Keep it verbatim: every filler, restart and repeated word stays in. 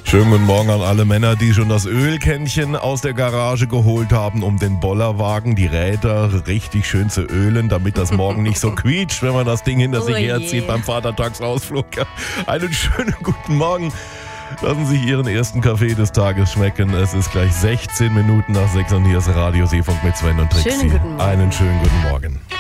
Schönen guten Morgen an alle Männer, die schon das Ölkännchen aus der Garage geholt haben, um den Bollerwagen, die Räder richtig schön zu ölen, damit das morgen nicht so quietscht, wenn man das Ding hinter sich Oh herzieht je. beim Vatertagsausflug. Einen schönen guten Morgen. Lassen Sie sich Ihren ersten Kaffee des Tages schmecken. Es ist gleich sechzehn Minuten nach sechs und hier ist Radio Seefunk mit Sven und Trixi. Schönen guten Morgen. Einen schönen guten Morgen.